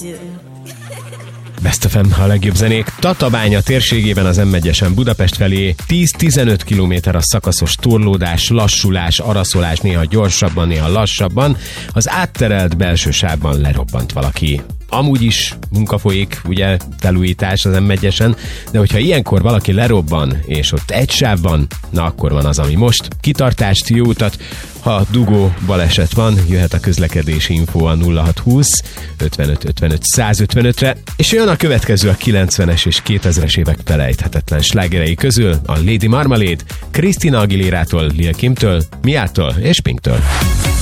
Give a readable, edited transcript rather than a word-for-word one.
Best FM, a legjobb zenék. Tatabánya térségében az M1-esen Budapest felé 10-15 km a szakaszos torlódás, lassulás, araszolás, néha gyorsabban, néha lassabban. Az átterelt belső sávban lerobbant valaki. Amúgy is munka folyik, ugye, felújítás az M1-esen, de hogyha ilyenkor valaki lerobban, és ott egy sávban, na akkor van az, ami most. Kitartást, jó utat, ha dugó baleset van, jöhet a közlekedési info a 0620 55 55 155-re, és jön a következő a 90-es és 2000-es évek felejthetetlen slágerei közül, a Lady Marmalade, Christina Aguilérától, Lil Kimtől, Miától és Pinktől.